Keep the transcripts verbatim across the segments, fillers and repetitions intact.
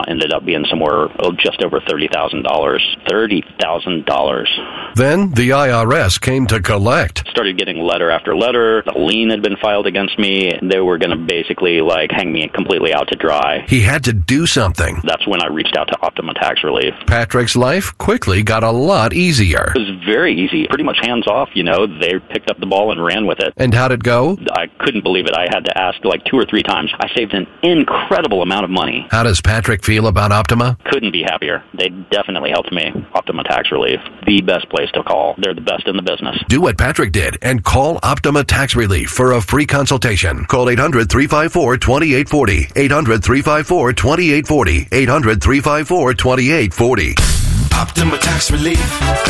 ended up being somewhere oh, just over thirty thousand dollars. thirty thousand dollars. Then the I R S came to collect. Started getting letter after letter. A lien had been filed against me. They were going to basically like hang me completely out to dry. He had to do something. That's when I reached out to Optima Tax Relief. Patrick's life quickly got a lot easier. It was very easy, pretty much hands off, you know. They picked up the ball and ran with it. And how'd it go? I couldn't believe it. I had to ask like two or three times. I saved an incredible amount of money. How does Patrick feel about Optima? Couldn't be happier. They definitely helped me. Optima Tax Relief, the best place to call. They're the best in the business. Do what Patrick did and call Optima Tax Relief for a free consultation. Call eight hundred, three five four, two eight four zero. eight hundred, three five four, two eight four zero. eight hundred, three five four, two eight four zero. Optima Tax Relief.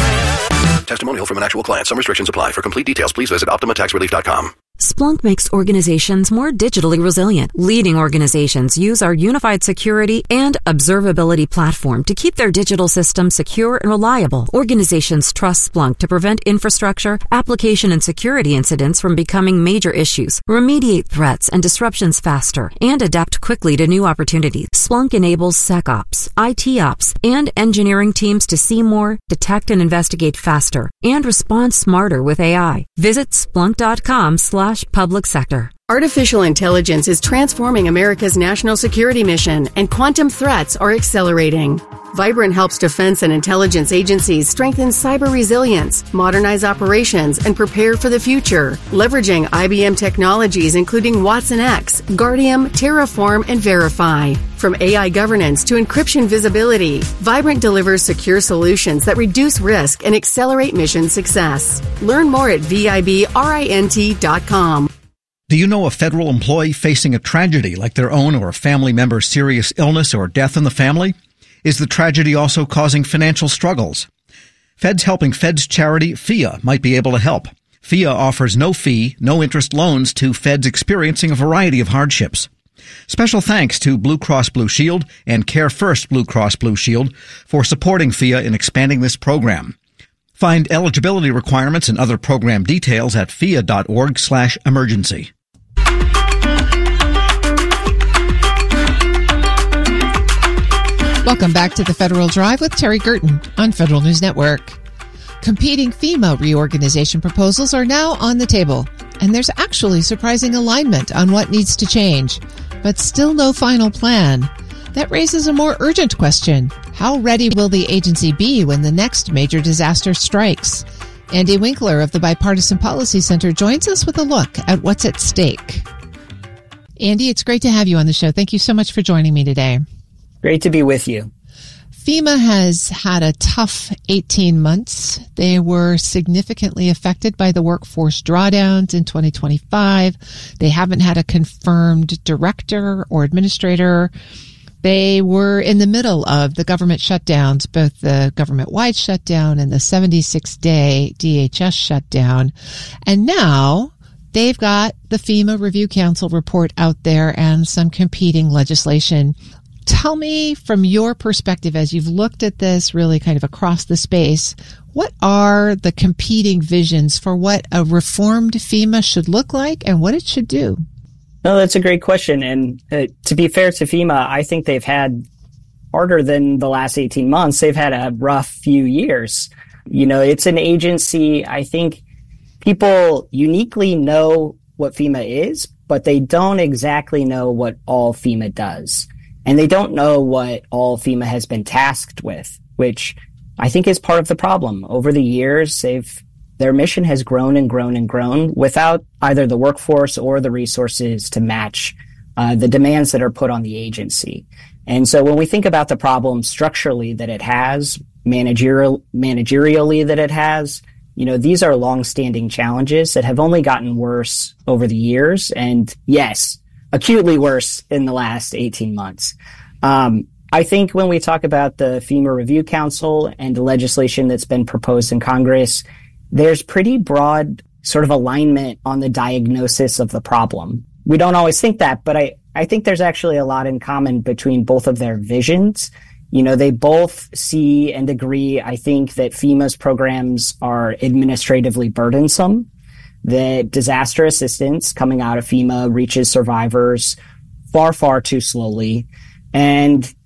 Testimonial from an actual client. Some restrictions apply. For complete details, please visit optima tax relief dot com. Splunk makes organizations more digitally resilient. Leading organizations use our unified security and observability platform to keep their digital systems secure and reliable. Organizations trust Splunk to prevent infrastructure, application, and security incidents from becoming major issues, remediate threats and disruptions faster, and adapt quickly to new opportunities. Splunk enables SecOps, I T Ops, and engineering teams to see more, detect and investigate faster, and respond smarter with A I. Visit splunk.com slash public sector. Artificial intelligence is transforming America's national security mission, and quantum threats are accelerating. Vibrant helps defense and intelligence agencies strengthen cyber resilience, modernize operations, and prepare for the future, leveraging I B M technologies including watsonx, Guardium, Terraform, and Verify. From A I governance to encryption visibility, Vibrant delivers secure solutions that reduce risk and accelerate mission success. Learn more at vibrint dot com. Do you know a federal employee facing a tragedy like their own or a family member's serious illness or death in the family? Is the tragedy also causing financial struggles? Feds Helping Feds charity F I A might be able to help. F I A offers no fee, no interest loans to feds experiencing a variety of hardships. Special thanks to Blue Cross Blue Shield and Care First Blue Cross Blue Shield for supporting F I A in expanding this program. Find eligibility requirements and other program details at F I A dot org slash emergency. Welcome back to the Federal Drive with Terry Gerton on Federal News Network. Competing FEMA reorganization proposals are now on the table, and there's actually surprising alignment on what needs to change, but still no final plan. That raises a more urgent question. How ready will the agency be when the next major disaster strikes? Andy Winkler of the Bipartisan Policy Center joins us with a look at what's at stake. Andy, it's great to have you on the show. Thank you so much for joining me today. Great to be with you. FEMA has had a tough eighteen months. They were significantly affected by the workforce drawdowns in twenty twenty-five. They haven't had a confirmed director or administrator. They were in the middle of the government shutdowns, both the government-wide shutdown and the seventy-six day D H S shutdown. And now they've got the FEMA Review Council report out there and some competing legislation. Tell me from your perspective, as you've looked at this really kind of across the space, what are the competing visions for what a reformed FEMA should look like and what it should do? No, that's a great question. And uh, to be fair to FEMA, I think they've had harder than the last eighteen months. They've had a rough few years. You know, it's an agency. I think people uniquely know what FEMA is, but they don't exactly know what all FEMA does. And they don't know what all FEMA has been tasked with, which I think is part of the problem. Over the years, they've their mission has grown and grown and grown without either the workforce or the resources to match uh, the demands that are put on the agency. And so when we think about the problem structurally that it has, managerial, managerially that it has, you know, these are longstanding challenges that have only gotten worse over the years. And yes, acutely worse in the last eighteen months. Um, I think when we talk about the FEMA Review Council and the legislation that's been proposed in Congress, there's pretty broad sort of alignment on the diagnosis of the problem. We don't always think that, but I, I think there's actually a lot in common between both of their visions. You know, they both see and agree, I think, that FEMA's programs are administratively burdensome, that disaster assistance coming out of FEMA reaches survivors far, far too slowly. And